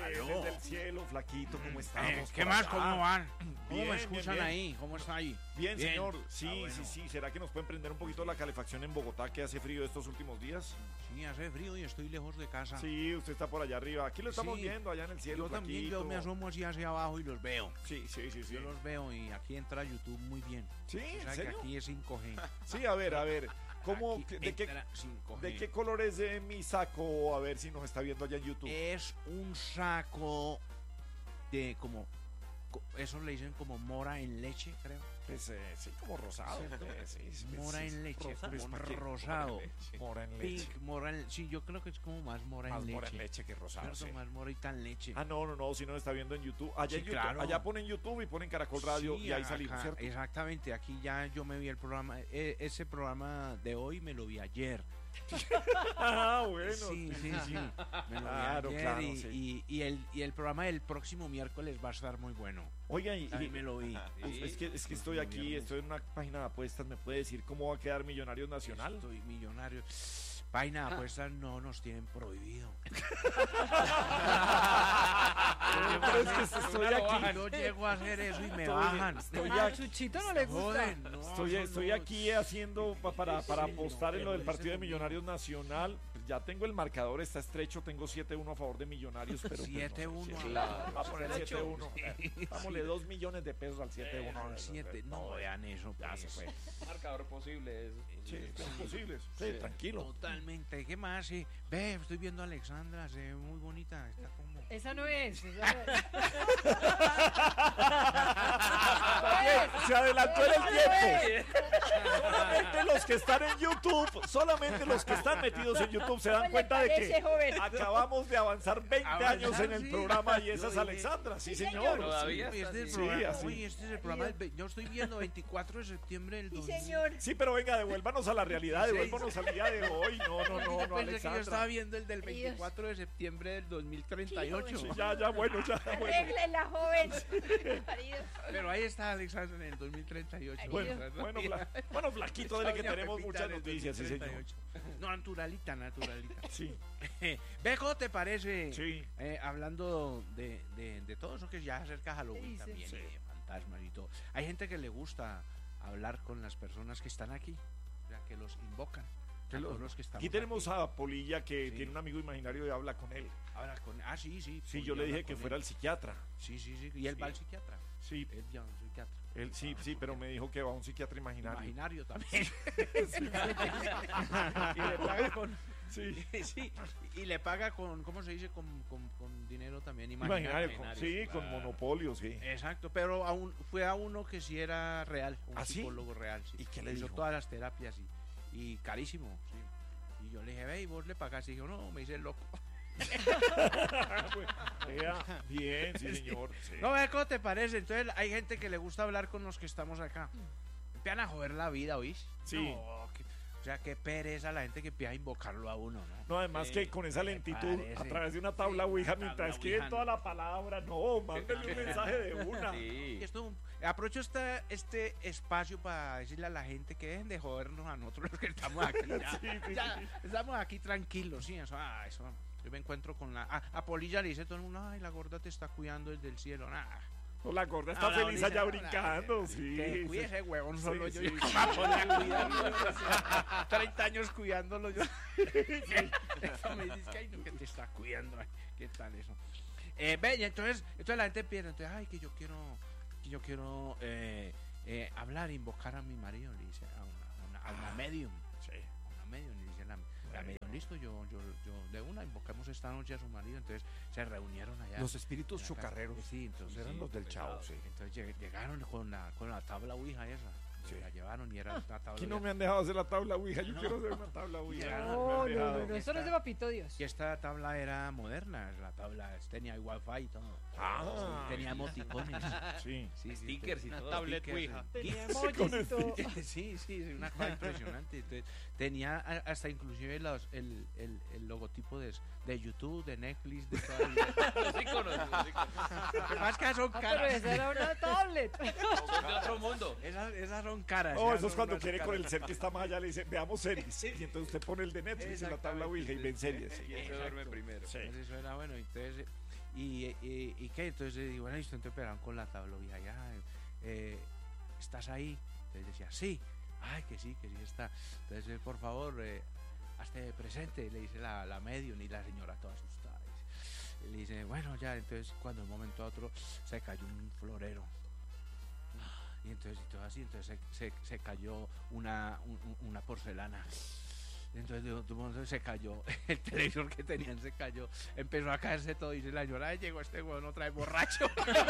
Claro. Desde el cielo, flaquito, ¿cómo estamos? ¿Qué por más? acá? ¿Cómo van? ¿Cómo Bien, me escuchan bien. ahí? ¿Cómo está ahí? Bien, señor. Sí, bueno. sí. ¿Será que nos pueden prender un poquito la calefacción en Bogotá, que hace frío estos últimos días? Sí, hace frío y estoy lejos de casa. Sí, usted está por allá arriba. Aquí lo estamos Sí. viendo, allá en el cielo, Yo también, flaquito. yo me asomo así hacia abajo y los veo. Sí. Yo los veo y aquí entra YouTube muy bien. ¿Sí? O ¿En sea que serio? aquí es 5G. Sí, a ver. ¿Cómo, Aquí de qué, entra 5G. ¿De qué color es mi saco? A ver si nos está viendo allá en YouTube. Es un saco de como... Eso le dicen como mora en leche, creo. Pues, sí, como rosado. Sí, Mora en leche, rosado. pues, ¿Para qué? rosado. Mora en leche. Pink, sí, yo creo que es como más mora Más en leche. mora en leche que rosado, ¿Cierto? sí. Más morita en leche. Ah, no, si no está viendo en YouTube. Allá Sí, en YouTube, claro. allá ponen YouTube y ponen Caracol Radio Sí, y ahí acá, salimos, ¿cierto? exactamente, aquí ya yo me vi el programa, ese programa de hoy me lo vi ayer. Ah, bueno. Sí, me lo Claro, vi ayer claro, y, sí. y el programa del próximo miércoles va a estar muy bueno. Oiga, Ahí me lo vi. es que estoy aquí, estoy en una página de apuestas. ¿Me puede decir cómo va a quedar Millonarios Nacional? Estoy millonario. Página de apuestas no nos tienen prohibido. Pero es que estoy aquí. Yo llego a hacer eso y me bajan. A Chuchito no le gusta. Joden, no, Estoy no, aquí haciendo para apostar en lo del pero partido de ese Millonarios Nacional. Pues ya tengo el marcador, está estrecho, tengo 7-1 a favor de Millonarios, pero pues, 7-1. no sé, va a poner 7-1. Dámosle 2 millones de pesos al 7-1. 7, no vean eso. Ya Pues. se fue. Marcador posible es. Sí, es posible. Sí, tranquilo. Totalmente. ¿Qué más? Sí. Ve, estoy viendo a Alexandra, se ve muy bonita. Está como... Esa no es. Se adelantó en el tiempo. Solamente los que están en YouTube, solamente los que están metidos en YouTube se dan ¿Cómo cuenta le de parece, que joven? acabamos de avanzar 20 años en el sí. programa y esa es Yo dije- Alexandra, sí Sí, señor. señor. Todavía Sí, está este es el así. programa, Sí, así. oye, este es el programa yo estoy viendo 24 de septiembre del Sí, 2000. señor. Sí, pero venga, devuélvanos a la realidad, devuélvanos al día de hoy. No, Yo pensé que yo Alexandra. estaba viendo el del Dios. 24 de septiembre del 2038. Sí, ya, bueno. Arréglela, joven. Marido. Pero ahí está Alexandra en el 2038. Bueno, flaquito, dile que tenemos muchas noticias, sí, señor. No, naturalita. Sí, Ve, ¿cómo te parece? sí. Hablando de todo eso que ya se acerca Halloween Sí, también, sí. fantasmas y todo. Hay gente que le gusta hablar con las personas que están aquí, o sea, que los invocan. A todos los que estamos Aquí tenemos aquí. a Polilla que Sí. tiene un amigo imaginario y habla con él. Habla con... sí. Sí, pues yo le habla dije que con fuera él. al psiquiatra. Sí. Y él va al psiquiatra. Sí, Él ya va al psiquiatra. él sí, pero me dijo que va a un psiquiatra imaginario. Imaginario también. Y le paga con... Sí. Sí, y le paga con, ¿cómo se dice? Con dinero también Imaginario, imaginario. con monopolio, sí. Exacto, pero fue a uno que sí era real, un ¿Ah, sí? psicólogo real. Sí. ¿Y qué le hizo dijo? todas las terapias y carísimo. Sí. Y yo le dije, ve, ¿y vos le pagaste? Y dijo, no, me hice el loco. Vea, bien, sí, señor. Sí. No, ve, ¿cómo te parece? Entonces hay gente que le gusta hablar con los que estamos acá. Empiezan a joder la vida, ¿oís? Sí. No, o sea, qué pereza la gente que empieza a invocarlo a uno, ¿no? No, además que con esa lentitud, parece. a través de una tabla Ouija, Una mientras tabla escriben Ouija, toda no. la palabra, no, mándenle un mensaje de una. Y Sí. esto, aprovecho este espacio para decirle a la gente que dejen de jodernos a nosotros los que estamos aquí. Ya estamos aquí tranquilos, sí, eso. Yo me encuentro con a Polilla le dice todo el mundo, ay, la gorda te está cuidando desde el cielo. No, la gorda está la feliz allá Polilla, brincando, sí. Que sí. cuide ese huevón solo Sí, yo. sí. Yo me voy a poner a cuidarlo. 30 años cuidándolo yo. Eso me dice que, ay, no, que te está cuidando. Ay, ¿qué tal eso? Ve, y entonces la gente piensa, entonces, ay, que yo quiero hablar, invocar a mi marido, le dice a una medium. Sí. Una medium, le dice la medium, listo, yo de una invocamos esta noche a su marido, entonces se reunieron allá. Los espíritus en la casa. chocarreros. Sí, entonces Eran los del Chavo, sí. Entonces llegaron con la tabla Ouija esa. Sí. La llevaron y era una tabla Aquí no Ouija. me han dejado hacer la tabla Ouija, yo No. quiero hacer una tabla Ouija. Ya. me han No, dejado. eso no es de papito Dios. Y esta tabla era moderna, la tabla tenía wifi y todo. Ah, Tenía emoticones. sí. Sí, Stickers y tenía todo. tablet Stickers, Ouija. Tenía emojis y todo. Sí, una cosa impresionante. Entonces, tenía hasta inclusive el logotipo de YouTube, de Netflix, de todas Los iconos. Más que son Pero caras. esa era una tablet. Son de otro mundo. Esas son caras. Oh, esas eso es son cuando unas quiere con caras. el ser que está más allá, le dice, veamos series. Y entonces usted pone el de Netflix en la tabla Ouija y ven series. Y ese duerme primero. Sí. Entonces eso era bueno. Entonces, ¿Y qué? Entonces digo, bueno, listo, entonces esperaron con la tabla y allá, ¿estás ahí? Entonces decía, sí, ay, que sí está. Entonces, por favor, hazte presente, le dice la medium y la señora toda asustada. Y le dice, bueno, ya, entonces cuando de un momento a otro se cayó un florero. Y entonces, y todo así, entonces se cayó una porcelana. Entonces de un momento se cayó, el televisor que tenían se cayó, empezó a caerse todo y dice la señora, llegó este huevón otra vez borracho.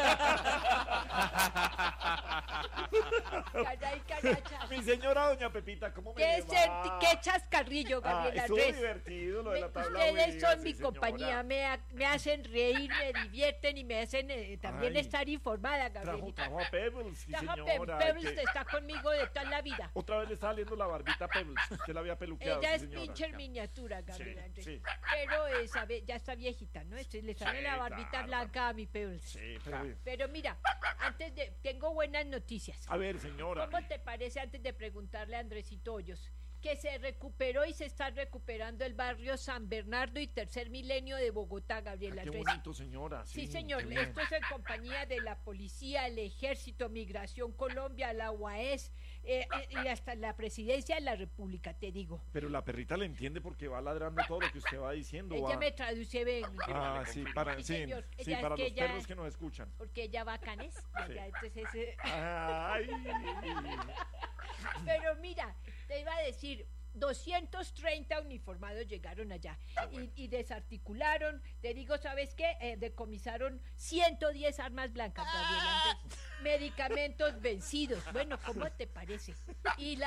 Caray, carachas. Mi señora doña Pepita, ¿cómo me le va? Qué chascarrillo, Gabriela estuvo Andrés. divertido lo de la tabla Ustedes Ouija, son mi sí, compañía, señora. me hacen reír, me divierten y me hacen también Ay. estar informada, Gabriela. Trajo a Pebbles, sí, Trajo señora. Pebbles que está conmigo de toda la vida. otra vez le está saliendo la barbita a Pebbles. Usted la había peluqueado, Ella sí, es señora. pincher miniatura, Gabriela Sí, Andrés. sí. Pero ya está viejita, ¿no? Le sale Sí, la barbita claro. blanca a mi Pebbles. Sí, pero bien. Pero mira, tengo buenas noticias. A ver, señora. ¿Cómo te parece, antes de preguntarle a Andresito Hoyos, que se recuperó y se está recuperando el barrio San Bernardo y Tercer Milenio de Bogotá, Gabriela Qué Andrés? bonito, señora. Sí, qué señor, bien. esto es en compañía de la policía, el ejército, Migración Colombia, la UAS y hasta la presidencia de la República, te digo. Pero la perrita le entiende porque va ladrando todo lo que usted va diciendo. Ella va. me traduce bien, Ah, sí, para, Sí, sí, señor. sí, Ella es para que los ella- perros que nos escuchan. porque ella va a Canes. Sí. Entonces, Ay. pero mira, te iba a decir, 230 uniformados llegaron allá y desarticularon, te digo, ¿sabes qué? Decomisaron 110 armas blancas, Gabriela Andrés, medicamentos vencidos, bueno, ¿cómo te parece? Y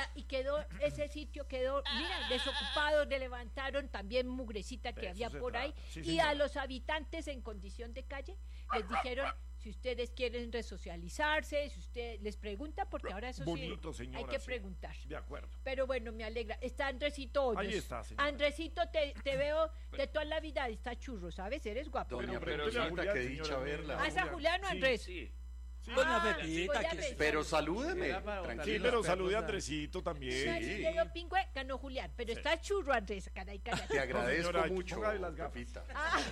ese sitio quedó, mira, desocupado, le levantaron también mugrecita que De había eso se por ahí, trata. Sí, y señora. a los habitantes en condición de calle les dijeron, si ustedes quieren resocializarse, si usted les pregunta, porque ahora eso Bonito, sí, señora, hay que sí. preguntar. De acuerdo. Pero bueno, me alegra. Está Andresito Hoyos. Ahí está, señora. Andresito, te veo de toda la vida. Está churro, ¿sabes? Eres guapo. Doña Pero Pepita, Julián, qué señora, dicha mira. verla. ¿Ah, es a Julián o Sí. Andrés? Sí. Sí. Doña Ah, Pepita, voy a que pensar. Pero salúdeme, Era para tranquila. Sí, botarle pero los salude a perros Andresito No, también. si le dio pingüe, ganó Julián. Pero Sí. está churro, Andrés. Caray, caray. Te agradezco señora, mucho, póngale las gafas. Pepita.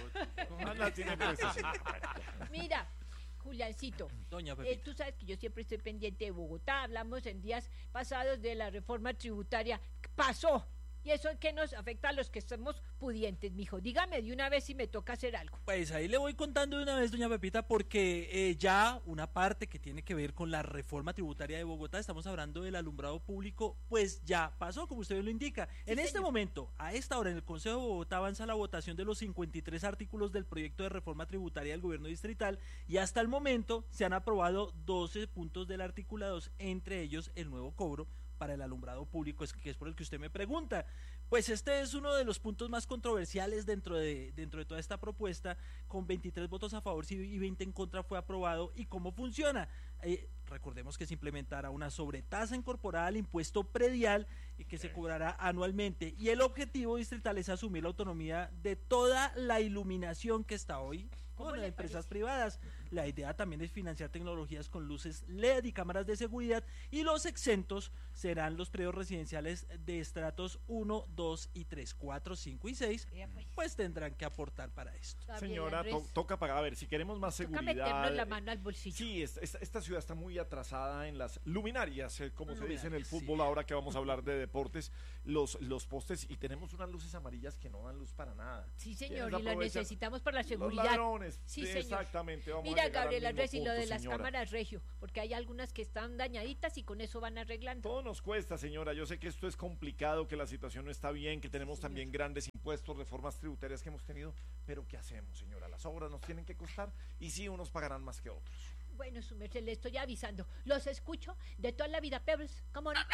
Ah, la tiene puesta, sí. Mira, Juliancito. Doña Pepita. Tú sabes que yo siempre estoy pendiente de Bogotá. Hablamos en días pasados de la reforma tributaria. Pasó. ¿Y eso en qué nos afecta a los que somos pudientes, mijo? Dígame de una vez si me toca hacer algo. Pues ahí le voy contando de una vez, doña Pepita, porque ya una parte que tiene que ver con la reforma tributaria de Bogotá, estamos hablando del alumbrado público, pues ya pasó, como usted lo indica. En este señor. momento, a esta hora, en el Consejo de Bogotá avanza la votación de los 53 artículos del proyecto de reforma tributaria del gobierno distrital y hasta el momento se han aprobado 12 puntos del articulado, entre ellos el nuevo cobro para el alumbrado público, que es por el que usted me pregunta. Pues este es uno de los puntos más controversiales dentro de toda esta propuesta. Con 23 votos a favor y 20 en contra fue aprobado. ¿Y cómo funciona? Recordemos que se implementará una sobretasa incorporada al impuesto predial y que se cobrará anualmente. Y el objetivo distrital es asumir la autonomía de toda la iluminación que está hoy ¿Cómo con le empresas parece? privadas. La idea también es financiar tecnologías con luces LED y cámaras de seguridad, y los exentos serán los predios residenciales de estratos 1, 2 y 3, 4, 5 y 6, Vea, pues. pues tendrán que aportar para esto. Está bien, Señora, Andrés. toca pagar. A ver, si queremos más Toca seguridad. meternos la mano al bolsillo. Sí, esta ciudad está muy atrasada en las luminarias, como se dice en el Luminarias, fútbol, sí. ahora que vamos a hablar de deportes, los postes, y tenemos unas luces amarillas que no dan luz para nada. Sí, ¿Quiénes señor, y lo aprovechan? necesitamos para la Los seguridad. ladrones. Sí, señor. Exactamente. Vamos a Mira, llegar al Gabriel mismo Andrés, y lo punto, de las señora. cámaras regio, porque hay algunas que están dañaditas y con eso van arreglando. Todo nos cuesta, señora. Yo sé que esto es complicado, que la situación no está bien, que tenemos también grandes impuestos, reformas tributarias que hemos tenido, pero ¿qué hacemos, señora? Las obras nos tienen que costar y sí, unos pagarán más que otros. Bueno, su merced, le estoy avisando. Los escucho de toda la vida, Pebbles. ¿Cómo no?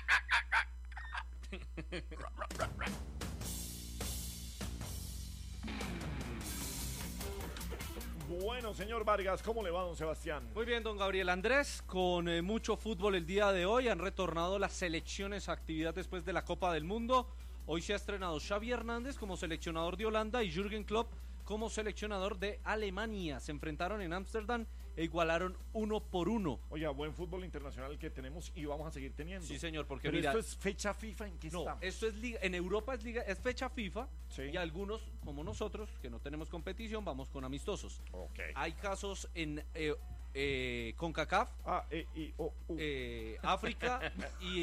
Bueno, señor Vargas, ¿cómo le va, don Sebastián? Muy bien, don Gabriel Andrés, con mucho fútbol el día de hoy. Han retornado las selecciones a actividad después de la Copa del Mundo. Hoy se ha estrenado Xavi Hernández como seleccionador de Holanda y Jürgen Klopp como seleccionador de Alemania. Se enfrentaron en Ámsterdam e igualaron 1-1. Oiga, buen fútbol internacional que tenemos y vamos a seguir teniendo. Sí, señor, porque Pero mira, esto es fecha FIFA, ¿en qué no, estamos? esto es liga, en Europa es fecha FIFA, Sí. y algunos, como nosotros, que no tenemos competición, vamos con amistosos. Ok. Hay casos en CONCACAF, África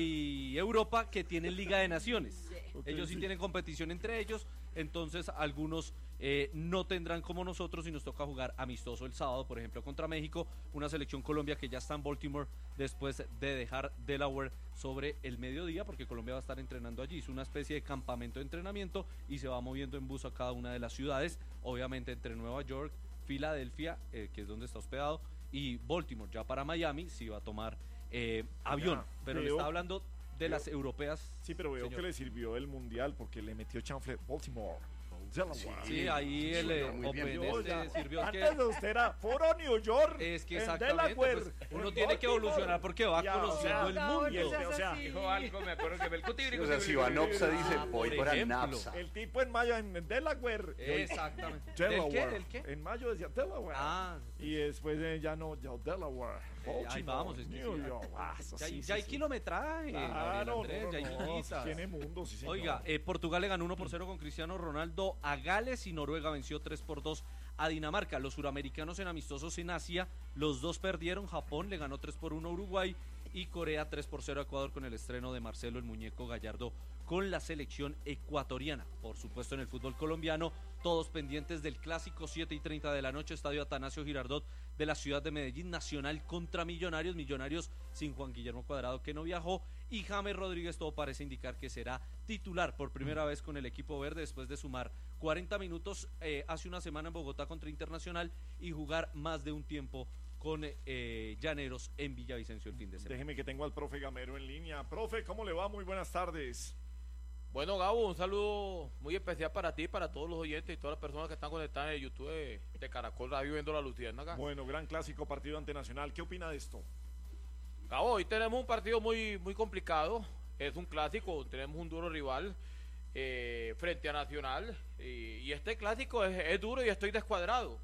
y Europa que tienen Liga de Naciones. Ok, Ellos sí sí. tienen competición entre ellos, entonces algunos no tendrán como nosotros y nos toca jugar amistoso el sábado, por ejemplo, contra México, una selección Colombia que ya está en Baltimore después de dejar Delaware sobre el mediodía, porque Colombia va a estar entrenando allí. Es una especie de campamento de entrenamiento y se va moviendo en bus a cada una de las ciudades, obviamente entre Nueva York, Filadelfia, que es donde está hospedado, y Baltimore. Ya para Miami sí va a tomar avión, pero le veo- está hablando de veo- las europeas. Sí, pero veo señor. que le sirvió el mundial porque le metió chanfle Baltimore. Delaware. Sí, ahí el muy bien. Open Oiga, sirvió antes de usted era Foro New York. Es que en exactamente, Delaware, pues, uno en tiene que Baltimore. evolucionar porque va Ya, conociendo o sea, el no, mundo. Y el- o sea, Dijo algo, me acuerdo que me el Sí, o sea, si Vanopsa dice, voy por para ejemplo. Napsa. el tipo en mayo en Delaware. Exactamente. Delaware. ¿El qué? En mayo decía Delaware. Ah, Y después ya no, ya Delaware. ahí Baltimore, vamos, es que New sí. York. Ah, eso ya, sí, ya hay sí, sí. kilometraje, Gabriel Claro, Andrés, ya hay no, villitas. tiene mundo, sí, señor. Oiga, Portugal le ganó 1-0 con Cristiano Ronaldo a Gales y Noruega venció 3-2 a Dinamarca. Los suramericanos en amistosos en Asia, los dos perdieron. Japón le ganó 3-1 a Uruguay y Corea 3-0 a Ecuador con el estreno de Marcelo el Muñeco Gallardo con la selección ecuatoriana. Por supuesto, en el fútbol colombiano, todos pendientes del clásico 7:30 de la noche, Estadio Atanasio Girardot de la ciudad de Medellín, Nacional contra Millonarios, Millonarios sin Juan Guillermo Cuadrado que no viajó, y James Rodríguez todo parece indicar que será titular por primera vez con el equipo verde después de sumar 40 minutos hace una semana en Bogotá contra Internacional y jugar más de un tiempo con Llaneros en Villavicencio el fin de semana. Déjeme que tengo al profe Gamero en línea. Profe, ¿cómo le va? Muy buenas tardes. Bueno, Gabo, un saludo muy especial para ti, para todos los oyentes y todas las personas que están conectadas en el YouTube de Caracol Radio viendo la Luciana acá. Bueno, gran clásico partido ante Nacional. ¿Qué opina de esto? Gabo, hoy tenemos un partido muy complicado. Es un clásico, tenemos un duro rival frente a Nacional. Y este clásico es duro y estoy descuadrado.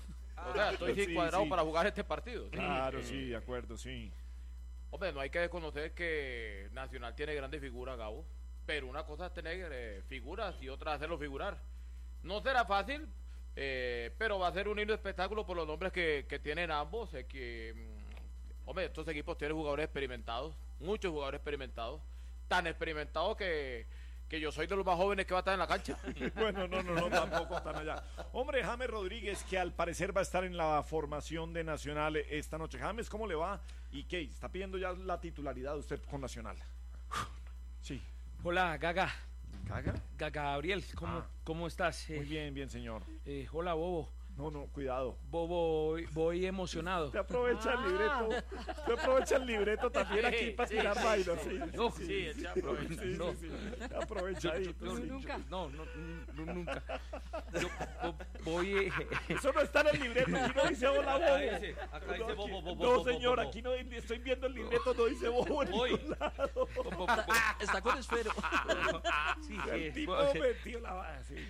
O sea, estoy Sí, descuadrado sí. para jugar este partido. Claro, sí, de acuerdo, sí. Hombre, no hay que desconocer que Nacional tiene grandes figuras, Gabo. Pero una cosa es tener figuras y otra hacerlo figurar. No será fácil, pero va a ser un lindo espectáculo por los nombres que tienen ambos. Hombre, estos equipos tienen jugadores experimentados, muchos jugadores experimentados, tan experimentados que yo soy de los más jóvenes que va a estar en la cancha. Bueno, no, tampoco están allá. Hombre, James Rodríguez, que al parecer va a estar en la formación de Nacional esta noche. James, ¿cómo le va? ¿Y qué? ¿Está pidiendo ya la titularidad de usted con Nacional? Sí. Hola, Gaga. ¿Caga? Gaga Gabriel, ¿cómo estás? Muy bien, señor. Hola, Bobo. No, cuidado. Bobo, voy emocionado. Te aprovecha el libreto. Te aprovecha el libreto también aquí para tirar vainas. Sí, No, Sí, él se aprovecha. sí, no. sí. Aprovechadito. No, sí. Nunca. No, nunca. Yo voy. Eso no está en el libreto. Aquí no dice hola, Acá bobo. dice Bobo, Bobo, No, Bobo, señor, Bobo. aquí no estoy viendo el libreto, no dice bobo en Voy. ningún lado. Está con esfero. Sí, El tipo metió la bala, sí.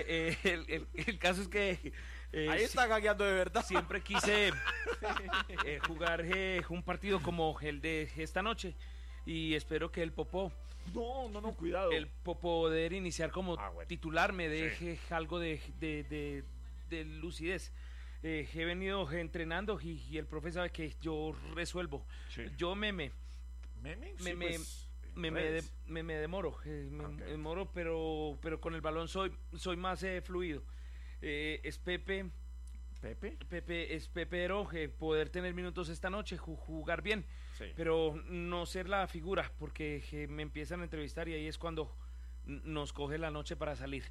el caso es que Ahí está gagueando de verdad. siempre quise jugar un partido como el de esta noche y espero que el Popó, No, cuidado. el poder iniciar como Bueno. titular me deje algo de lucidez. He venido entrenando y el profe sabe que yo resuelvo. Sí. Yo ¿Meme? Sí, me- pues, me redes. demoro, Ok. demoro, pero con el balón soy más fluido. Es ¿Pepe? es Pepero, poder tener minutos esta noche, jugar bien, Sí. pero no ser la figura, porque me empiezan a entrevistar y ahí es cuando nos coge la noche para salir.